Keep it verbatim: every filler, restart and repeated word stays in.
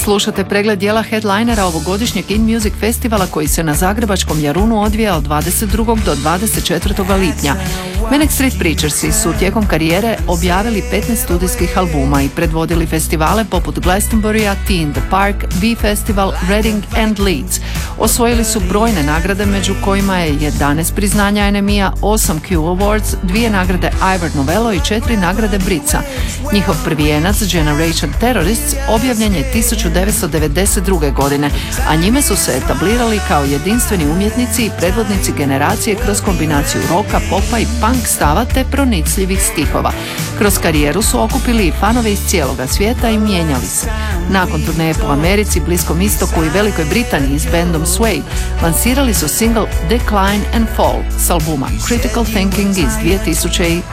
Slušate pregled dijela headlinera ovogodišnjeg In Music festivala koji se na zagrebačkom Jarunu odvija od dvadeset drugog do dvadeset četvrtog lipnja. Manic Street Preachersi su tijekom karijere objavili petnaest studijskih albuma i predvodili festivale poput Glastonburya, Tea in the Park, V Festival, Reading and Leeds. Osvojili su brojne nagrade, među kojima je jedanaest priznanja N M I-a, osam Q Awards, dvije nagrade Ivor Novello i četiri nagrade Britsa. Njihov prvijenac Generation Terrorists objavljen je tisuću devetsto devedeset druge. godine, a njime su se etablirali kao jedinstveni umjetnici i predvodnici generacije kroz kombinaciju roka, popa i punk stava te pronicljivih stihova. Kroz karijeru su okupili i fanove iz cijeloga svijeta i mijenjali se. Nakon turneje po Americi, Bliskom istoku i Velikoj Britaniji s bandom Suede, lansirali su single Decline and Fall s albuma Critical Thinking iz dvije tisuće